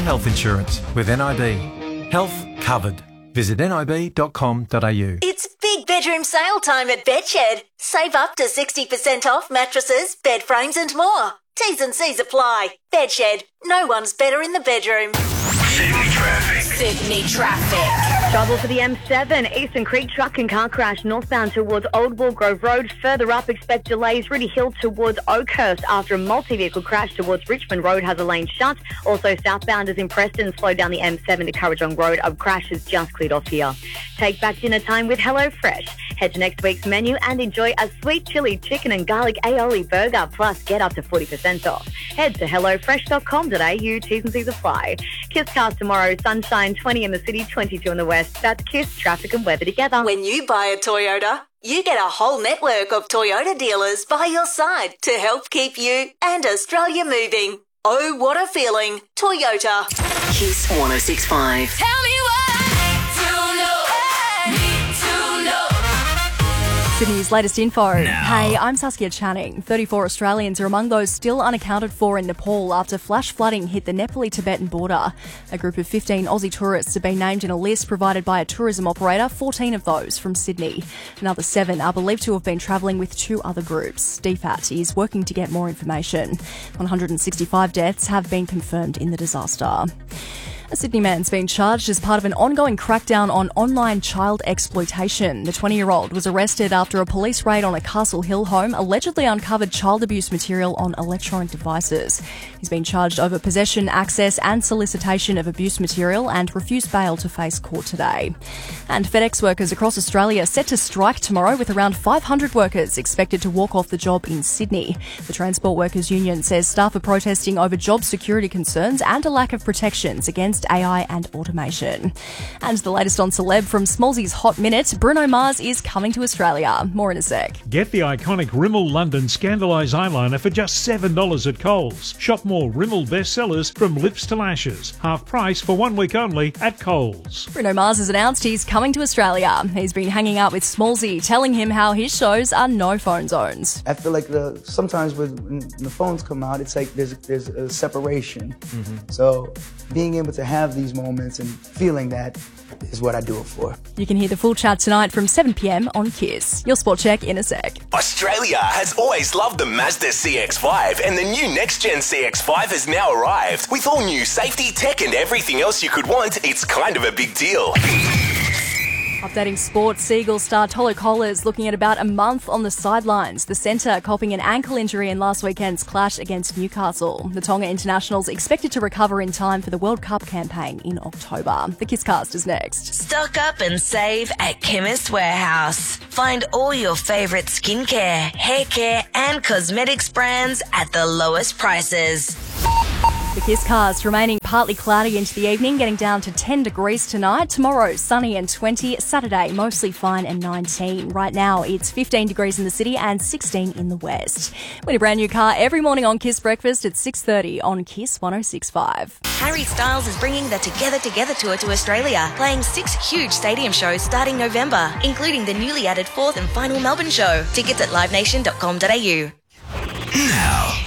health insurance with NIB. Health covered. Visit nib.com.au. It's big bedroom sale time at Bedshed. Save up to 60% off mattresses, bed frames and more. T's and C's apply. Bedshed. No one's better in the bedroom. Sydney traffic. Sydney traffic. Trouble for the M7, Eastern Creek truck and car crash northbound towards Old Woolgrove Road. Further up, expect delays Rudy Hill towards Oakhurst after a multi-vehicle crash towards Richmond Road has a lane shut. Also, southbound is in Preston, slowed down the M7 to Currajong Road. A crash has just cleared off here. Take back dinner time with HelloFresh. Head to next week's menu and enjoy a sweet chili chicken and garlic aioli burger, plus get up to 40% off. Head to hellofresh.com.au, T's and C's apply. Kiss cars tomorrow, sunshine 20 in the city, 22 in the west. That's Kiss, traffic and weather together. When you buy a Toyota, you get a whole network of Toyota dealers by your side to help keep you and Australia moving. Oh, what a feeling. Toyota. Kiss 106.5. Tell me why. To know. Need to know. Sydney's latest info. Hey, I'm Saskia Channing. 34 Australians are among those still unaccounted for in Nepal after flash flooding hit the Nepali-Tibetan border. A group of 15 Aussie tourists have been named in a list provided by a tourism operator, 14 of those from Sydney. Another 7 are believed to have been travelling with 2 other groups. DFAT is working to get more information. 165 deaths have been confirmed in the disaster. A Sydney man's been charged as part of an ongoing crackdown on online child exploitation. The 20-year-old was arrested after a police raid on a Castle Hill home allegedly uncovered child abuse material on electronic devices. He's been charged over possession, access and solicitation of abuse material and refused bail to face court today. And FedEx workers across Australia are set to strike tomorrow, with around 500 workers expected to walk off the job in Sydney. The Transport Workers Union says staff are protesting over job security concerns and a lack of protections against AI and automation. And the latest on celeb from Smallsy's Hot Minute, Bruno Mars is coming to Australia. More in a sec. Get the iconic Rimmel London Scandalise eyeliner for just $7 at Coles. Shop more Rimmel bestsellers from lips to lashes. Half price for 1 week only at Coles. Bruno Mars has announced he's coming to Australia. He's been hanging out with Smallsy, telling him how his shows are no phone zones. I feel like sometimes when the phones come out, it's like there's a separation. So being able to have these moments and feeling that is what I do it for. You can hear the full chat tonight from 7 p.m. on Kiss. Your sport check in a sec. Australia has always loved the Mazda CX-5, and the new next-gen CX-5 has now arrived. With all new safety, tech and everything else you could want, it's kind of a big deal. Updating sports, Seagull star Tolo Kolas looking at about a month on the sidelines. The centre coping an ankle injury in last weekend's clash against Newcastle. The Tonga Internationals expected to recover in time for the World Cup campaign in October. The Kisscast is next. Stock up and save at Chemist Warehouse. Find all your favourite skincare, hair care and cosmetics brands at the lowest prices. The Kisscast remaining partly cloudy into the evening, getting down to 10 degrees tonight. Tomorrow, sunny and 20. Saturday, mostly fine and 19. Right now, it's 15 degrees in the city and 16 in the west. Win a brand new car every morning on Kiss Breakfast at 6:30 on Kiss 106.5. Harry Styles is bringing the Together tour to Australia, playing 6 huge stadium shows starting November, including the newly added 4th and final Melbourne show. Tickets at livenation.com.au. Now,